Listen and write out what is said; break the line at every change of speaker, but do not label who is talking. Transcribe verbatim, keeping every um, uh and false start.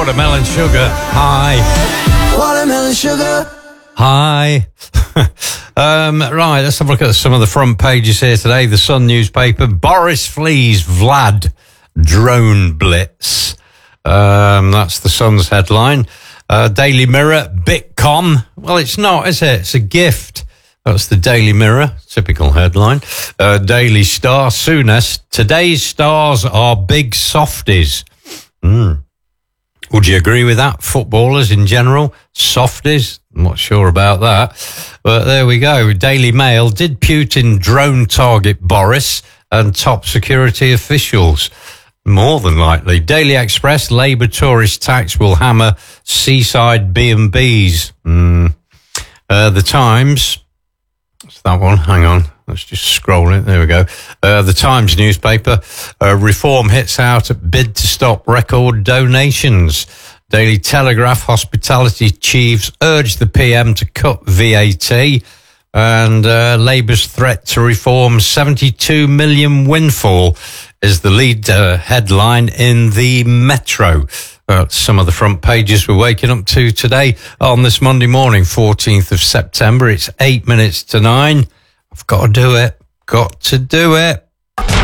Watermelon Sugar. Hi.
Watermelon Sugar.
Hi. um, right, let's have a look at some of the front pages here today. The Sun newspaper. Boris flees Vlad drone blitz. Um, that's the Sun's headline. Uh, Daily Mirror. Bitcom. Well, it's not, is it? It's a gift. That's the Daily Mirror, typical headline. Uh, Daily Star, Soonest. Today's stars are big softies. Mm. Would you agree with that? Footballers in general, softies? I'm not sure about that. But there we go. Daily Mail. Did Putin drone target Boris and top security officials? More than likely. Daily Express. Labour tourist tax will hammer seaside B and Bs. Mm. Uh, the Times. That one, hang on, let's just scroll it, there we go. Uh, the Times newspaper, uh, reform hits out at bid to stop record donations. Daily Telegraph, hospitality chiefs urge the P M to cut V A T. And uh, Labour's threat to reform, seventy-two million windfall is the lead uh, headline in the Metro. Uh, some of the front pages we're waking up to today on this Monday morning, fourteenth of September. It's eight minutes to nine. I've got to do it. Got to do it.